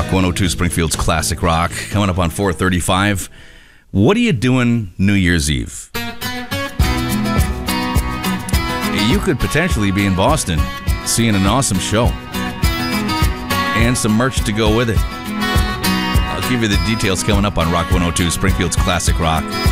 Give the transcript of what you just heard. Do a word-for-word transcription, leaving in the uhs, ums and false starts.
one oh two Springfield's Classic Rock. Coming up on four thirty-five. What are you doing New Year's Eve? You could potentially be in Boston seeing an awesome show. And some merch to go with it. I'll give you the details coming up on Rock one oh two Springfield's Classic Rock.